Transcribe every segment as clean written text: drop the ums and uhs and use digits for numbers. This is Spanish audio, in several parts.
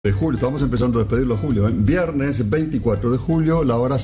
de julio, estamos empezando a despedirlo a julio, Viernes 24 de julio, la hora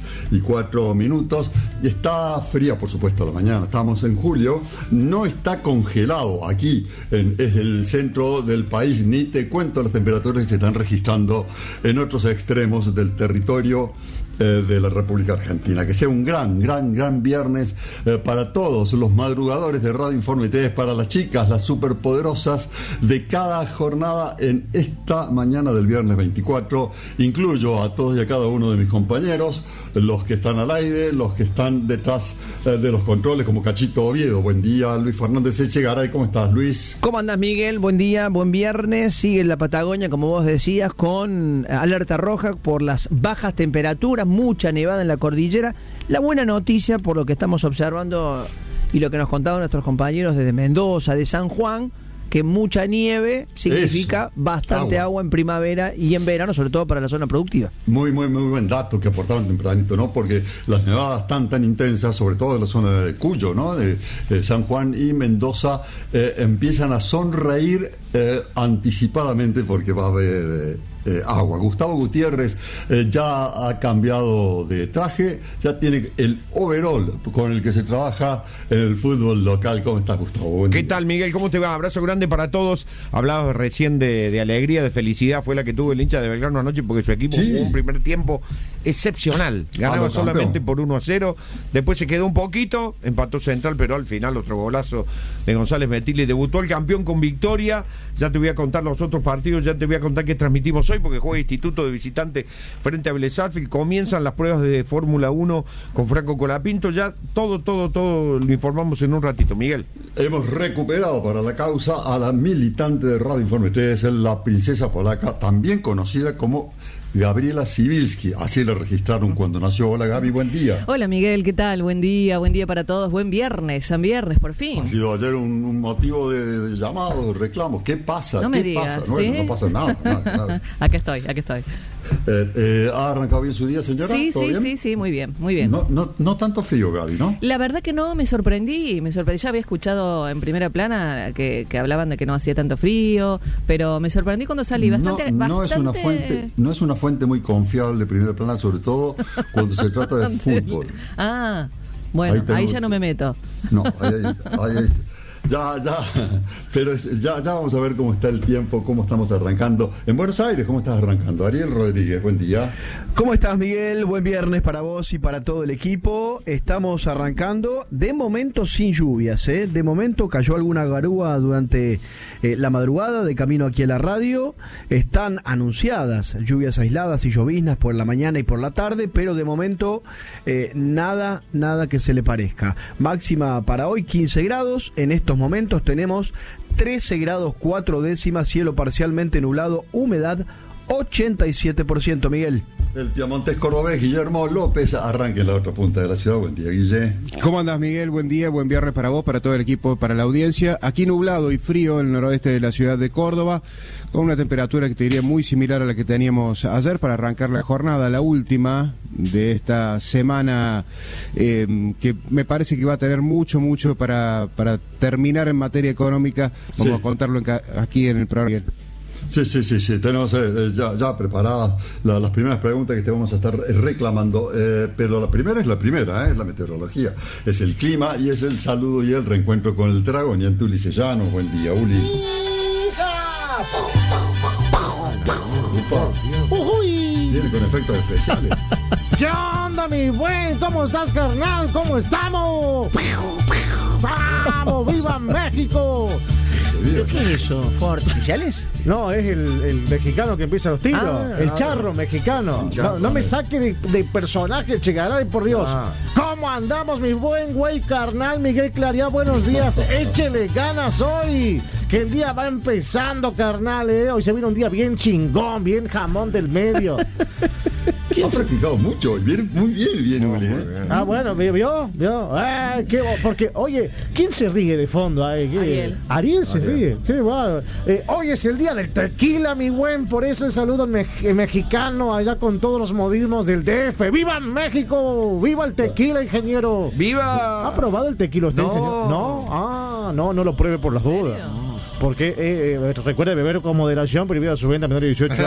6:04. Y está fría, por supuesto, la mañana. Estamos en julio, no está congelado aquí, es el centro del país, ni te cuento las temperaturas que se están registrando en otros extremos del territorio de la República Argentina. Que sea un gran viernes para todos los madrugadores de Radio Informe TV, para las chicas, las superpoderosas de cada jornada en esta mañana del viernes 24. Incluyo a todos y a cada uno de mis compañeros, los que están al aire, los que están detrás de los controles, como Cachito Oviedo. Buen día, Luis Fernández Echegaray. ¿Cómo estás, Luis? ¿Cómo andás, Miguel? Buen día, buen viernes. Sigue en la Patagonia, como vos decías, con alerta roja por las bajas temperaturas, mucha nevada en la cordillera. La buena noticia, por lo que estamos observando y lo que nos contaban nuestros compañeros desde Mendoza, de San Juan, que mucha nieve significa bastante agua en primavera y en verano, sobre todo para la zona productiva. Muy buen dato que aportaban tempranito, ¿no? Porque las nevadas tan intensas, sobre todo en la zona de Cuyo, ¿no? De San Juan y Mendoza, empiezan a sonreír anticipadamente porque va a haber agua. Gustavo Gutiérrez ya ha cambiado de traje, ya tiene el overall con el que se trabaja en el fútbol local. ¿Cómo estás, Gustavo? ¿Qué tal, Miguel? ¿Cómo te va? Abrazo grande para todos. Hablabas recién de alegría, de felicidad. Fue la que tuvo el hincha de Belgrano anoche porque su equipo jugó un primer tiempo excepcional. Ganaba solamente por 1-0. Después se quedó un poquito, empató Central, pero al final otro golazo de González Metilli. Debutó el campeón con victoria. Ya te voy a contar los otros partidos, ya te voy a contar qué transmitimos hoy, porque juega Instituto de visitante frente a Vélez Sarsfield. Comienzan las pruebas de Fórmula 1 con Franco Colapinto. Ya todo lo informamos en un ratito, Miguel. Hemos recuperado para la causa a la militante de Radio Informe 3, la princesa polaca, también conocida como Gabriela Sibilski. Así la registraron cuando nació. Hola, Gaby, buen día. Hola, Miguel, ¿qué tal? Buen día para todos. Buen viernes, San Viernes, por fin. Ha sido ayer un motivo de llamado, de reclamo. ¿Qué pasa? No me digas, ¿sí? No pasa nada. Aquí estoy. ¿Ha arrancado bien su día, señora? Sí, muy bien. No tanto frío, Gaby, ¿no? La verdad que no, me sorprendí. Ya había escuchado en primera plana que hablaban de que no hacía tanto frío, pero me sorprendí cuando salí. No es una fuente muy confiable, primera plana, sobre todo cuando se trata de fútbol. Bueno, ahí ya no me meto. No, ahí. Pero ya vamos a ver cómo está el tiempo, cómo estamos arrancando. En Buenos Aires, ¿cómo estás arrancando? Ariel Rodríguez, buen día. ¿Cómo estás, Miguel? Buen viernes para vos y para todo el equipo. Estamos arrancando, de momento sin lluvias, De momento cayó alguna garúa durante la madrugada de camino aquí a la radio. Están anunciadas lluvias aisladas y lloviznas por la mañana y por la tarde, pero de momento nada que se le parezca. Máxima para hoy 15 grados. En estos momentos tenemos 13 grados 4 décimas, cielo parcialmente nublado, humedad 87%, Miguel. El piamontés cordobés Guillermo López arranca en la otra punta de la ciudad. Buen día, Guille. ¿Cómo andás, Miguel? Buen día, buen viernes para vos, para todo el equipo, para la audiencia. Aquí nublado y frío en el noroeste de la ciudad de Córdoba, con una temperatura que te diría muy similar a la que teníamos ayer para arrancar la jornada, la última de esta semana, que me parece que va a tener mucho para terminar en materia económica. Vamos a contarlo aquí en el programa. Sí, tenemos ya preparadas las primeras preguntas que te vamos a estar reclamando, pero la primera es la meteorología, es el clima y es el saludo y el reencuentro con el dragón. Y en Ulises Llanos, buen día, Uli. Viene con efectos especiales. ¿Qué onda, mi buen? ¿Cómo estás, carnal? ¿Cómo estamos? ¡Vamos! ¡Viva México! ¿Qué es eso? ¿Fuegos artificiales? No, es el mexicano que empieza los tiros. El charro mexicano. No me saque de personaje, Chegaray, por Dios. ¿Cómo andamos, mi buen güey carnal Miguel Claría? Buenos días. Échele ganas hoy, que el día va empezando, carnal. Hoy se viene un día bien chingón, bien jamón del medio. Ha practicado mucho, muy bien, Uli. Bueno, ¿vio? Porque, oye, ¿quién se ríe de fondo? Ariel se ríe. Qué bárbaro. Hoy es el día del tequila, mi buen, por eso el saludo mexicano allá con todos los modismos del DF. ¡Viva México! ¡Viva el tequila, ingeniero! ¡Viva! ¿Ha probado el tequila usted, ingeniero? No lo pruebe por las dudas. Porque recuerde beber con moderación, prohibido su venta a menores de 18 años.